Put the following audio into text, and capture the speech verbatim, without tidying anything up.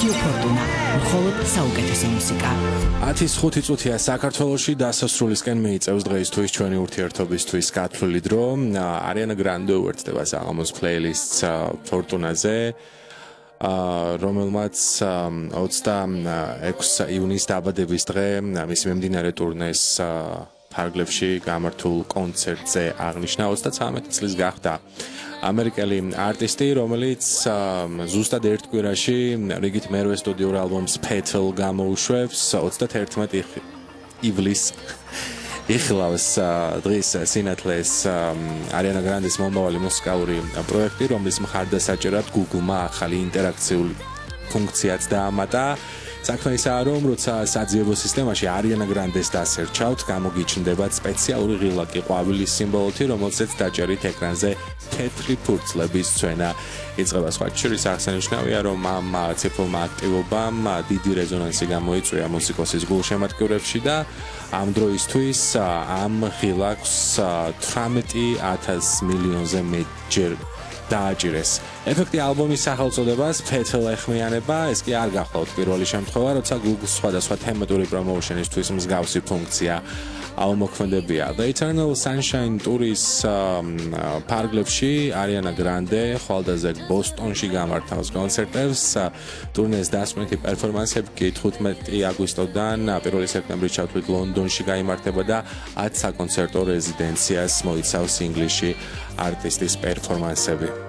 რადიო ფორტუნა, მხოლოდ საუკეთესო მუსიკა. ათის ხუთი წუთია საქართველოში დასასრულისკენ მიიწევს დღეისთვის ჩვენი ურთიერთობისთვის გათვლილი დრო. არიანა გრანდე უერთდება საღამოს პლეილისტს ფორტუნაზე, რომელმაც ოცდაექვსი ივნისს დაბადების დღე მისი მიმდინარე ტურნეს ფარგლებში გამართულ კონცერტზე აღნიშნა. ოცდაცამეტი წლის გახდა ამერიკელი არტისტი, რომელიც ზუსტად ერთ კვირაში რიგით მერვე სტუდიურ ალბომს Petal გამოუშვებს. ოცდაერთმეტი ივლისს იხილავს დღის სინათლეს არიანა გრანდეს მომავალი მუსიკალური პროექტი, რომლის მხარდასაჭერად Google-მა ახალი ინტერაქციული ფუნქციაც დაამატა. საქმე ისაა, რომ როცა საძიებო სისტემაში არიანა გრანდეს დასერჩავთ, გამოგიჩნდებათ სპეციალური ღილაკი ყვავილის სიმბოლოთი, რომელზეც დაჭერით ეკრანზე თეთრი ფურცლების ცვენა იწყება. სხვა შორის აღსანიშნავია, რომ ამ ციფრულმა აქტივობამ დიდი რეზონანსი გამოიწვია მუსიკოსის გულშემატკივრებში და ამ დროისთვის ამ ღილაკს თვრამეტი ათას მილიონზე მეტჯერ დააჭირეს. ეფექტი ალბომის სახელწოდებას Petal ეხმიანება, ეს კი არ გახლავთ პირველი შემთხვევა, როცა Google სხვადასხვა თემატური პრომოუშენისთვის მსგავსი ფუნქცია აუმოქმედებია. The Eternal Sunshine ტურის ფარგლებში არიანა გრანდე ხვალდაზე ბოსტონში გამართავს კონცერტებს. ტურნეს დასმეთი პერფორმანსები კი თხუთმეტი აგვისტოდან პირველი სექტემბრის ჩათვლით ლონდონში გაიმართება და ათ საკონცერტო რეზიდენციას მოიცავს ინგლისში არტისტის პერფორმანსები.